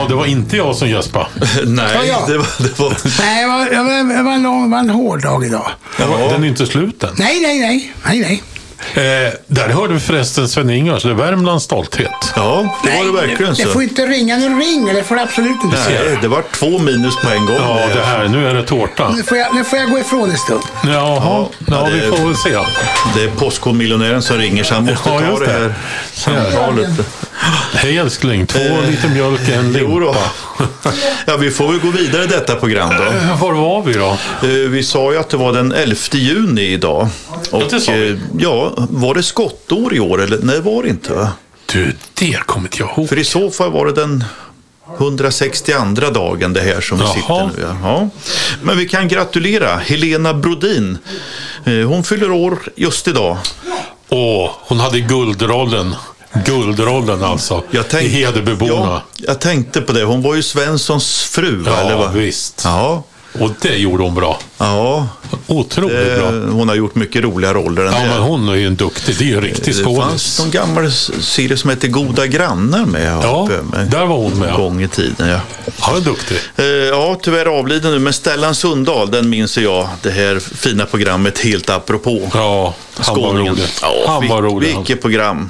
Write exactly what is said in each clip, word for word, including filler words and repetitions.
det var inte jag som gäspade. Nej, Ja, ja. det var... Det var... Nej, det var, det var, det var, en, lång, det var en hård dag idag. Ja. Den är inte slut än. Nej, nej, nej. nej, nej. Eh, där hörde vi förresten Sven-Ingvars, det är Värmlands stolthet. Ja, det nej, var det verkligen det, så. det får inte ringa, nu ringer det får det absolut inte säga. Nej, det var två minus på en gång. Ja, det här, nu är det tårta. Nu får jag, nu får jag gå ifrån en stund. Jaha, ja, ja, vi det- får väl se. Det är Postkodmiljonären som ringer, så han måste Ja, ta just det här det. samtalet. Hej älskling, två Eh, liter mjölk, en Jo då. limpa. Ja, vi får väl gå vidare i detta program då. Eh, Var var vi då? Eh, Vi sa ju att det var den elfte juni idag. Och det sa vi. eh, ja, var det skottår i år eller? Nej, var det inte, va? Du, det kommer inte jag ihåg. För i så fall var det den hundrasextioandra dagen det här som vi Jaha. sitter nu. Ja. Ja. Men vi kan gratulera Helena Brodin. Eh, Hon fyller år just idag. Åh, hon hade guldrollen. Guldrollen alltså. Jag tänk- I Hedebyborna. Ja, jag tänkte på det. Hon var ju Svenssons fru, va, Ja, eller va? visst. Ja, Och det gjorde hon bra. ja. Otroligt bra. Eh, Hon har gjort mycket roliga roller än Ja, det. men hon är ju en duktig. Det är ju en riktig Det skådis. fanns någon gammal serie som heter Goda grannar med. Ja, med där var hon med. En gång i tiden, ja. Ja, duktig. Eh, Ja, tyvärr avliden nu. Men Stellan Sundahl, den minns jag. Det här fina programmet helt apropå. Ja, han var Skåningen. rolig. Ja, Han var vil- rolig. Vilket program.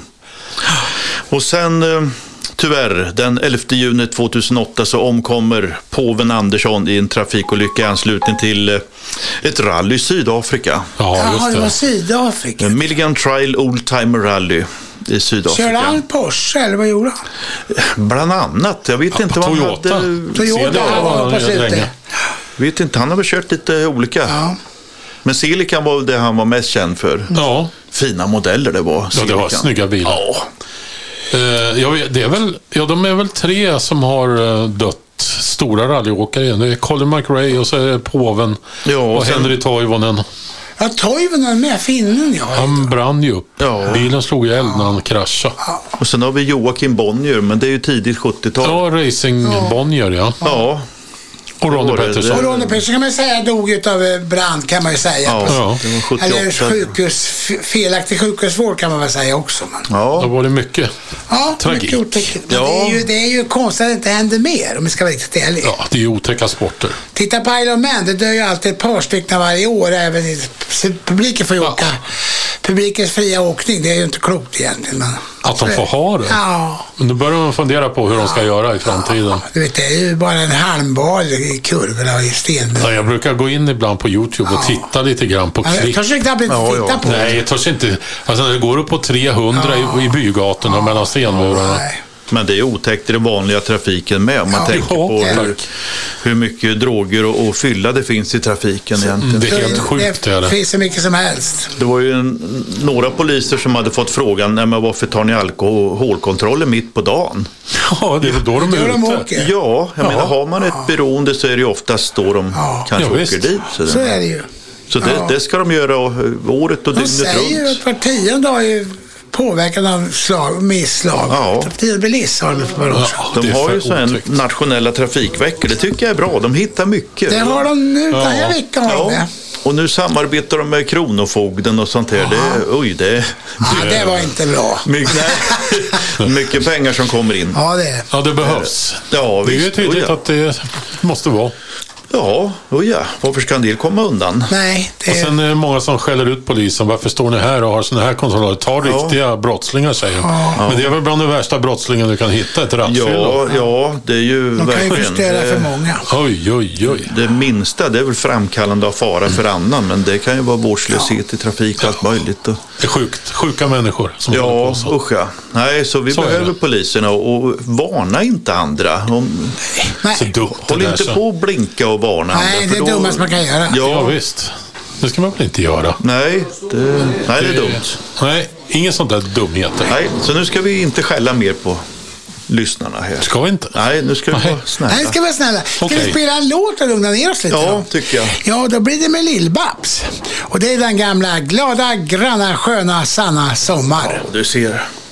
Och sen, eh, tyvärr, den elfte juni tjugohundraåtta så omkommer påven Andersson i en trafikolycka i anslutning till eh, ett rally i Sydafrika. Ja, Jaha, just det var det. Sydafrika. Milligan Trail Old Timer Rally i Sydafrika. Körde han Porsche eller vad gjorde han? Bland annat. Jag vet inte vad han Toyota. hade. Toyota Ser det, var på ja, slutet. länge. Vet inte, han har väl kört lite olika. Ja. Men Celican var väl det han var mest känd för. Ja, Fina modeller det var. ja, det var Celican. snygga bilar. Ja. Eh, jag vet, det är väl, ja, de är väl tre som har eh, dött. Stora rallyåkare. Det är Colin McRae och så är det påven Ja, och och sen- Henry Toivonen. Ja, Toivonen med, finnen ja. Han brann ju upp. Ja. Bilen slog ihjäl när han kraschade. Och sen har vi Joakim Bonnier, men det är ju tidigt sjuttiotal. Ja, Racing Bonnier, ja. Ja. Och Ronny det var det. Och Pettersson. Ronny Persson kan man säga dog utav eh, brand kan man ju säga. Ja, Ja. det var sjuttioåtta. Eller sjukhus, f- felaktig sjukhusvård kan man väl säga också. Men. Då Ja, var det mycket. Ja, Tragik. mycket otäckt. Men Ja. det, är ju, det är ju konstigt att det inte händer mer om vi ska vara riktigt ärliga. Ja, det är ju otäcka sporter. Titta på Isle of Man, det dör ju alltid ett par stycken varje år. Även i, publiken får ju Ja. åka. Publikens fria åkning, det är ju inte klokt egentligen. Men, Att de får ha det. Ja, Men nu börjar man fundera på hur de ska göra i framtiden. du vet, det är ju bara en halmbal i kurvorna och i stenmur. Ja, jag brukar gå in ibland på YouTube och titta lite grann på Jag klipp. törs inte knappt Ja, titta ja. på Nej, jag törs inte. Alltså när det går upp på trehundra i, i bygatorna mellan stenmurarna. Nej. men det är otäckt i den vanliga trafiken med. Om man Ja, tänker ja, på tack. hur, hur mycket droger och, och fylla det finns i trafiken egentligen. Det är helt sjukt, det är Det det. finns så mycket som helst. Det var ju en, några poliser som hade fått frågan, nej, men varför tar ni alkoholkontroller mitt på dagen? Ja, det är väl då de Då är de ute. åker. Ja, jag Ja. menar, har man ett beroende så är det ju oftast då de Ja. kanske Ja, åker visst. dit. Så, Så är det ju. så det, Ja. det ska de göra året och De dygnet säger ju runt. att var tionde har ju påverkan av slag, misslag. Ja. Tionde bilist har de för också. Ja, De det är har för ju så en otäckt. nationella trafikveckor. Det tycker jag är bra. De hittar mycket. Det har de nu varje Ja. vecka. Har de Ja. det. Och nu samarbetar de med Kronofogden och sånt här. Det, oj, det är Ja, det var inte bra. mycket, nej, mycket pengar som kommer in. Ja, det är det. Ja, det behövs. Ja, Det är ju visst. tydligt Oj, ja. att det måste vara. Ja, oj, ja. Varför ska en del komma undan? Nej, det Och är... sen är det många som skäller ut polisen. Varför står ni här och har såna här kontroller? Ta Ja. riktiga brottslingar, säger de. Men det är väl bland de värsta brottslingen du kan hitta, ett rattfyllo. Ja, ja, det är ju De kan ju verkligen... förstöra för eh, många. Oj, oj, oj. Det minsta, det är väl framkallande av fara för annan, men det kan ju vara vårdslöshet i trafik och allt möjligt. Och... Det är sjukt. Sjuka människor som håller Ja, på så. usch ja. Nej, så vi Så är behöver det. poliserna och, och varna inte andra. Om, Så Nej, dumt det håll där, inte så. på att blinka och varna Nej, andra. det för är då- det dummaste man kan göra. Ja, Ja, visst. Det ska man väl inte göra. nej, det, nej, det är dumt. Nej, inget sånt där dumheter. Nej, så nu ska vi inte skälla mer på lyssnarna här. Ska vi inte? Nej, nu ska vi Nej. vara snälla. Nej, ska vi vara snälla. Ska Okej. vi spela en låt och lugna ner oss lite Ja, då? tycker jag. Ja, då blir det med Lill-Babs. Och det är den gamla glada, granna, sköna, sanna sommar. Du ser.